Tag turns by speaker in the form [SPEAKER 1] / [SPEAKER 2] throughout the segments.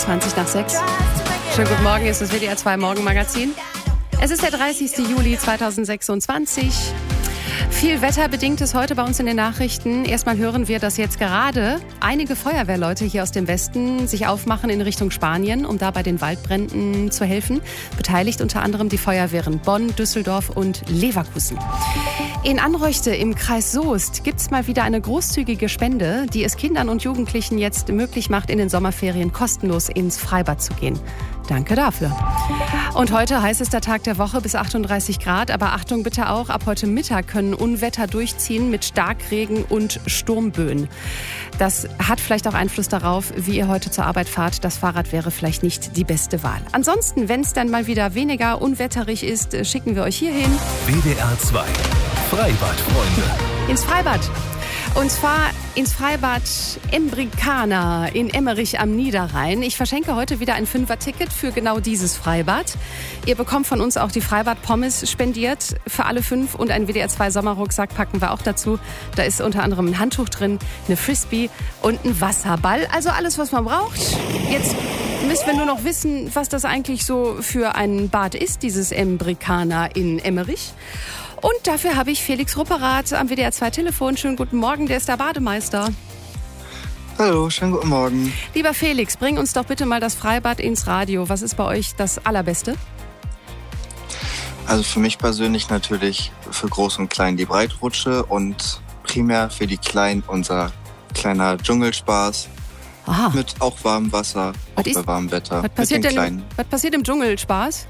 [SPEAKER 1] 20 nach 6. Schönen guten Morgen, ist das WDR 2 Morgenmagazin. Es ist der 30. Juli 2026. Viel Wetterbedingt ist heute bei uns in den Nachrichten. Erstmal hören wir, dass jetzt gerade einige Feuerwehrleute hier aus dem Westen sich aufmachen in Richtung Spanien, um da bei den Waldbränden zu helfen. Beteiligt unter anderem die Feuerwehren Bonn, Düsseldorf und Leverkusen. In Anröchte im Kreis Soest gibt es mal wieder eine großzügige Spende, die es Kindern und Jugendlichen jetzt möglich macht, in den Sommerferien kostenlos ins Freibad zu gehen. Danke dafür. Und heute heißester Tag der Woche bis 38 Grad. Aber Achtung bitte auch, ab heute Mittag können Unwetter durchziehen mit Starkregen und Sturmböen. Das hat vielleicht auch Einfluss darauf, wie ihr heute zur Arbeit fahrt. Das Fahrrad wäre vielleicht nicht die beste Wahl. Ansonsten, wenn es dann mal wieder weniger unwetterig ist, schicken wir euch hierhin.
[SPEAKER 2] WDR 2 Freibadfreunde.
[SPEAKER 1] Ins Freibad. Und zwar ins Freibad Embricana in Emmerich am Niederrhein. Ich verschenke heute wieder ein 5er-Ticket für genau dieses Freibad. Ihr bekommt von uns auch die Freibad-Pommes spendiert für alle 5 und einen WDR 2 Sommerrucksack packen wir auch dazu. Da ist unter anderem ein Handtuch drin, eine Frisbee und ein Wasserball. Also alles, was man braucht. Jetzt müssen wir nur noch wissen, was das eigentlich so für ein Bad ist, dieses Embricana in Emmerich. Und dafür habe ich Felix Rupperath am WDR 2 Telefon. Schönen guten Morgen, der ist der Bademeister.
[SPEAKER 3] Hallo, schönen guten Morgen.
[SPEAKER 1] Lieber Felix, bring uns doch bitte mal das Freibad ins Radio. Was ist bei euch das Allerbeste?
[SPEAKER 3] Also für mich persönlich natürlich für Groß und Klein die Breitrutsche und primär für die Kleinen unser kleiner Dschungelspaß.
[SPEAKER 1] Aha.
[SPEAKER 3] Mit auch warmem Wasser, auch bei warmem Wetter.
[SPEAKER 1] Was passiert im Dschungelspaß?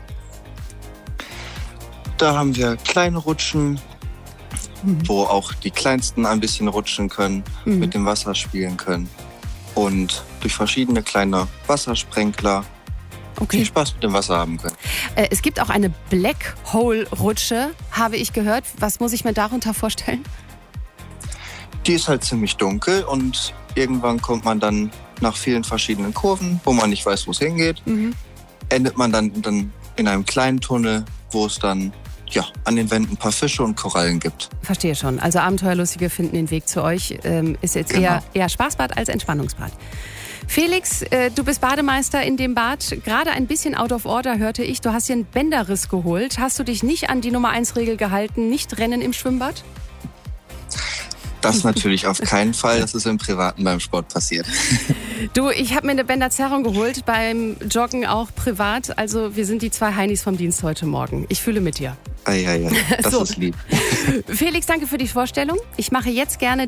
[SPEAKER 3] Da haben wir kleine Rutschen, wo auch die Kleinsten ein bisschen rutschen können, mit dem Wasser spielen können. Und durch verschiedene kleine Wassersprenkler viel Spaß mit dem Wasser haben können.
[SPEAKER 1] Es gibt auch eine Black Hole Rutsche, habe ich gehört. Was muss ich mir darunter vorstellen?
[SPEAKER 3] Die ist halt ziemlich dunkel und irgendwann kommt man dann nach vielen verschiedenen Kurven, wo man nicht weiß, wo es hingeht, endet man dann in einem kleinen Tunnel, wo es dann an den Wänden ein paar Fische und Korallen gibt.
[SPEAKER 1] Verstehe schon. Also Abenteuerlustige finden den Weg zu euch. Ist jetzt eher Spaßbad als Entspannungsbad. Felix, du bist Bademeister in dem Bad. Gerade ein bisschen out of order hörte ich. Du hast dir einen Bänderriss geholt. Hast du dich nicht an die Nummer-1-Regel gehalten? Nicht rennen im Schwimmbad?
[SPEAKER 3] Das natürlich auf keinen Fall. Das ist im Privaten beim Sport passiert.
[SPEAKER 1] Du, ich habe mir eine Bänderzerrung geholt, beim Joggen auch privat. Also wir sind die 2 Heinis vom Dienst heute Morgen. Ich fühle mit dir.
[SPEAKER 3] Das ist lieb.
[SPEAKER 1] Felix, danke für die Vorstellung. Ich mache jetzt gerne